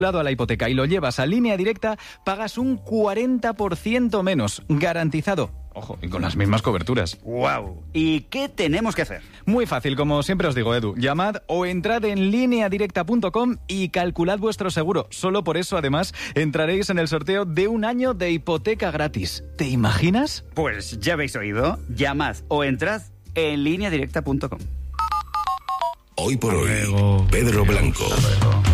a la hipoteca y lo llevas a Línea Directa, pagas un 40% menos, garantizado. Ojo, y con las mismas coberturas. ¡Guau! ¿Y qué tenemos que hacer? Muy fácil, como siempre os digo, Edu. Llamad o entrad en lineadirecta.com y calculad vuestro seguro. Solo por eso, además, entraréis en el sorteo de 1 año de hipoteca gratis. ¿Te imaginas? Pues ya habéis oído. Llamad o entrad en lineadirecta.com. Hoy por hoy, Pedro Blanco.